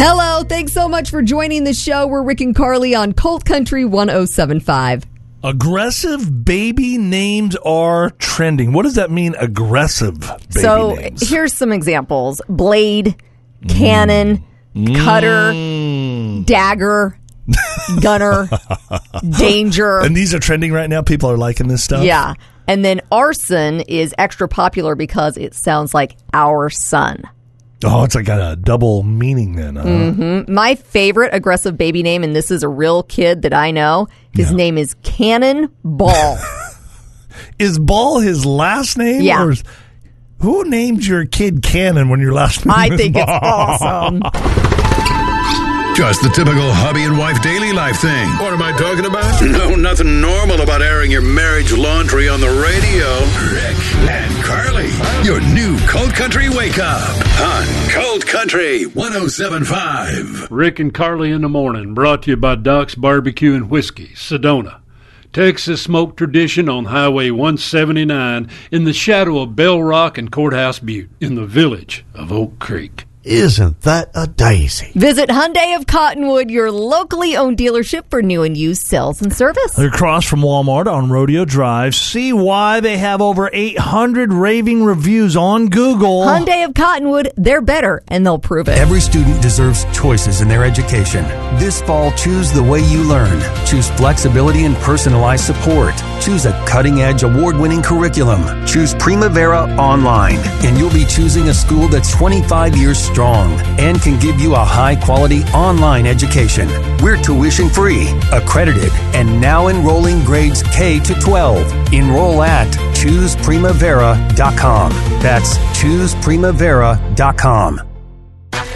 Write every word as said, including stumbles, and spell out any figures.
Hello, thanks so much for joining the show. We're Rick and Carly on Colt Country one oh seven point five. Aggressive baby names are trending. What does that mean, aggressive baby so, names? So here's some examples. Blade, Cannon, mm. Cutter, mm. Dagger, Gunner, Danger. And these are trending right now? People are liking this stuff? Yeah. And then Arson is extra popular because it sounds like our son. Oh, it's like a double meaning then. Huh? Mm-hmm. My favorite aggressive baby name, and this is a real kid that I know, his yeah. name is Cannon Ball. Is Ball his last name? Yeah. Or is, who named your kid Cannon when your last name I is think Ball? It's awesome. Just the typical hubby and wife daily life thing. What am I talking about? No, nothing normal about airing your marriage laundry on the radio. Rick and Carly, your new Colt Country Wake Up on Colt Country one oh seven point five. Rick and Carly in the morning, brought to you by Doc's Barbecue and Whiskey, Sedona. Texas smoke tradition on Highway one seventy-nine in the shadow of Bell Rock and Courthouse Butte in the village of Oak Creek. Isn't that a daisy? Visit Hyundai of Cottonwood, your locally owned dealership for new and used sales and service. They're across from Walmart on Rodeo Drive. See why they have over eight hundred raving reviews on Google. Hyundai of Cottonwood, they're better, and they'll prove it. Every student deserves choices in their education. This fall, choose the way you learn. Choose flexibility and personalized support. Choose a cutting-edge, award-winning curriculum. Choose Primavera Online, and you'll be choosing a school that's twenty-five years strong and can give you a high-quality online education. We're tuition-free, accredited, and now enrolling grades K to twelve. Enroll at choose primavera dot com. That's choose primavera dot com.